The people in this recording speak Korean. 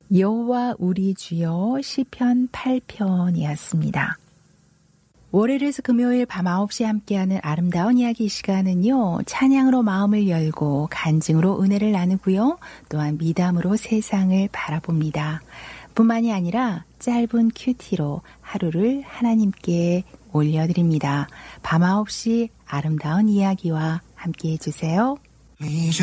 여호와 우리 주여 시편 8편이었습니다. 월요일에서 금요일 밤 9시에 함께하는 아름다운 이야기 시간은요. 찬양으로 마음을 열고 간증으로 은혜를 나누고요. 또한 미담으로 세상을 바라봅니다. 뿐만이 아니라 짧은 큐티로 하루를 하나님께 올려드립니다. 밤 9시 아름다운 이야기와 함께해 주세요.